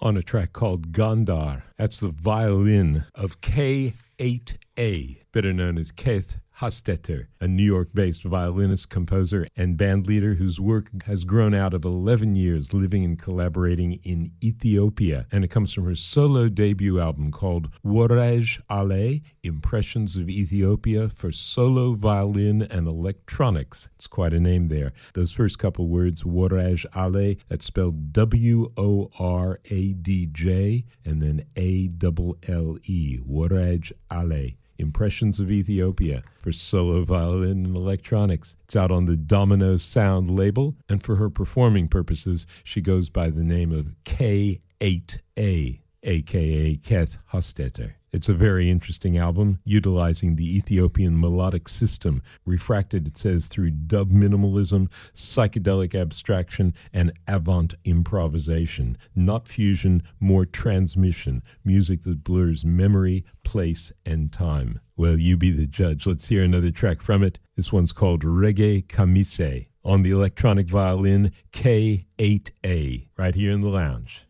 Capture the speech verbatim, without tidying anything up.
on a track called Gandhar. That's the violin of K eight A, better known as Keith Hostetter, a New York-based violinist, composer, and bandleader whose work has grown out of eleven years living and collaborating in Ethiopia. And it comes from her solo debut album called Worej Ale, Impressions of Ethiopia for Solo Violin and Electronics. It's quite a name there. Those first couple words, Worej Ale, that's spelled W O R A D J, and then A L L E, Worej Ale. Impressions of Ethiopia for solo violin and electronics. It's out on the Domino Sound label, and for her performing purposes, she goes by the name of K eight A, a k a. Keith Hostetter. It's a very interesting album, utilizing the Ethiopian melodic system, refracted, it says, through dub minimalism, psychedelic abstraction, and avant improvisation. Not fusion, more transmission, music that blurs memory, place, and time. Well, you be the judge. Let's hear another track from it. This one's called Reggae Kamise, on the electronic violin K eight A, right here in the lounge.